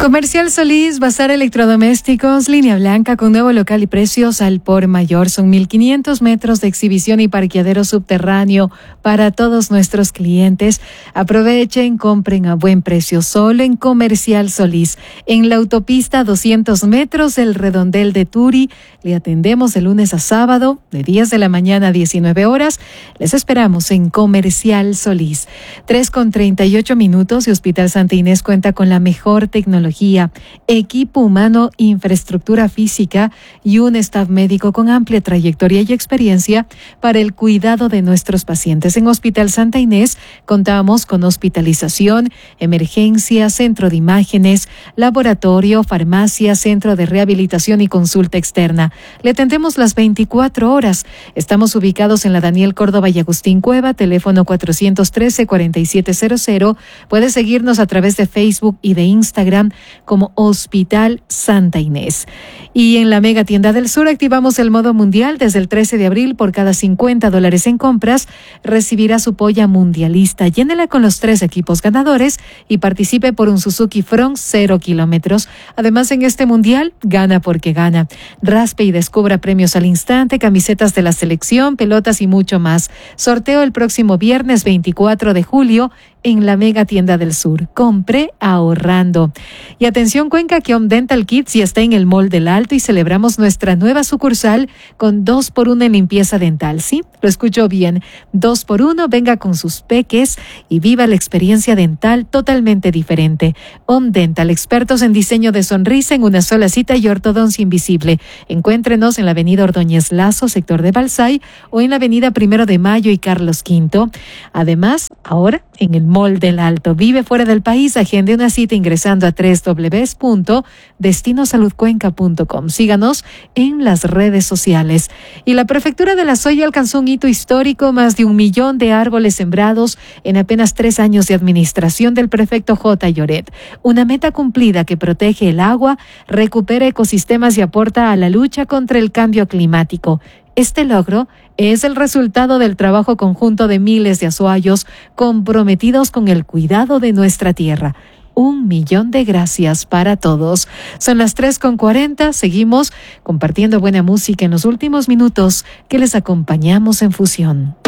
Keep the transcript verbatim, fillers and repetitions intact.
Comercial Solís, Bazar Electrodomésticos, línea blanca con nuevo local y precios al por mayor. Son mil quinientos metros de exhibición y parqueadero subterráneo para todos nuestros clientes. Aprovechen, compren a buen precio solo en Comercial Solís. En la autopista doscientos metros del Redondel de Turi. Le atendemos de lunes a sábado, de diez de la mañana a diecinueve horas. Les esperamos en Comercial Solís. tres con treinta y ocho minutos y Hospital Santa Inés cuenta con la mejor tecnología, equipo humano, infraestructura física y un staff médico con amplia trayectoria y experiencia para el cuidado de nuestros pacientes. En Hospital Santa Inés contamos con hospitalización, emergencia, centro de imágenes, laboratorio, farmacia, centro de rehabilitación y consulta externa. Le atendemos las veinticuatro horas. Estamos ubicados en la Daniel Córdoba y Agustín Cueva, teléfono cuatro uno tres, cuatro siete cero cero. Puede seguirnos a través de Facebook y de Instagram como Hospital Santa Inés. Y en la Mega Tienda del Sur activamos el modo mundial desde el trece de abril. Por cada cincuenta dólares en compras recibirá su polla mundialista. Llénela con los tres equipos ganadores y participe por un Suzuki Front cero kilómetros. Además, en este mundial, gana porque gana. Raspe y descubra premios al instante, camisetas de la selección, pelotas y mucho más. Sorteo el próximo viernes veinticuatro de julio en la Mega Tienda del Sur. Compre ahorrando. Y atención Cuenca, que Home Dental Kids ya está en el Mall del Alto y celebramos nuestra nueva sucursal con dos por uno en limpieza dental. ¿Sí? Lo escuchó bien. Dos por uno, venga con sus peques y viva la experiencia dental totalmente diferente. Home Dental, expertos en diseño de sonrisa en una sola cita y ortodoncia invisible. Encuéntrenos en la avenida Ordóñez Lazo, sector de Balsay, o en la avenida Primero de Mayo y Carlos Quinto. Además, ahora en el Mall del Alto. Vive fuera del país, agende una cita ingresando a doble u doble u doble u punto destino salud cuenca punto com. Síganos en las redes sociales. Y la Prefectura de La Soya alcanzó un hito histórico, más de un millón de árboles sembrados en apenas tres años de administración del prefecto J. Lloret. Una meta cumplida que protege el agua, recupera ecosistemas y aporta a la lucha contra el cambio climático. Este logro es el resultado del trabajo conjunto de miles de azuayos comprometidos con el cuidado de nuestra tierra. Un millón de gracias para todos. Son las tres con cuarenta. Seguimos compartiendo buena música en los últimos minutos que les acompañamos en Fusión.